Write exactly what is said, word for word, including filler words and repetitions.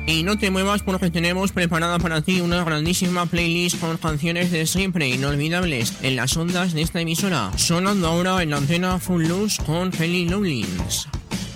Y no te muevas porque tenemos preparada para ti una grandísima playlist con canciones de siempre inolvidables en las ondas de esta emisora. Sonando ahora en la antena Full Luz con Kelly Lovelins.